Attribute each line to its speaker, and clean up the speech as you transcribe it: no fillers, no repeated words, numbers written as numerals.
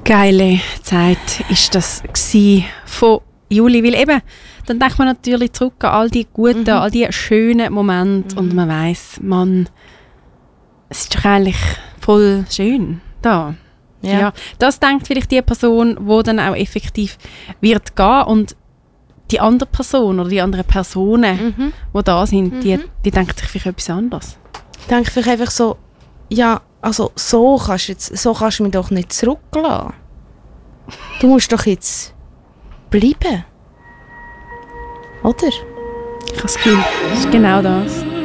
Speaker 1: Geile Zeit ist das von Juli, weil eben, dann denkt man natürlich zurück an all die guten, all die schönen Momente und man weiss, Mann, es ist doch eigentlich voll schön da. Ja. Das denkt vielleicht die Person, die dann auch effektiv wird gehen und die andere Person oder die anderen Personen, die da sind, die denken sich vielleicht etwas anderes.
Speaker 2: Ich denke vielleicht einfach so, ja, also so kannst du mich doch nicht zurücklassen. Du musst doch jetzt bleiben. Oder?
Speaker 1: Ich habe das Gefühl, das ist genau das.